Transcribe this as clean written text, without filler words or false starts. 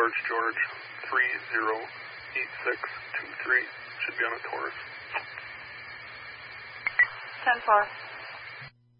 George, 308623. Should be on a Taurus. 10-4.